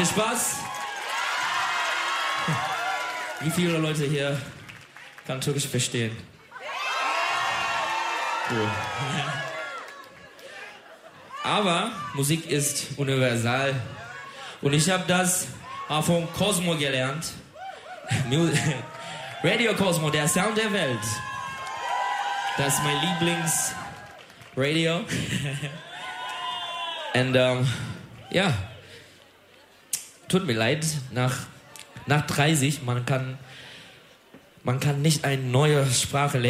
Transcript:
ihr Spaß? Wie viele Leute hier kann Türkisch verstehen? Cool. Aber Musik ist universal. Und ich habe das von Cosmo gelernt. Radio Cosmo, der Sound der Welt. Das ist mein Lieblingsradio. Und ja, tut mir leid, nach 30, man kann nicht eine neue Sprache lernen.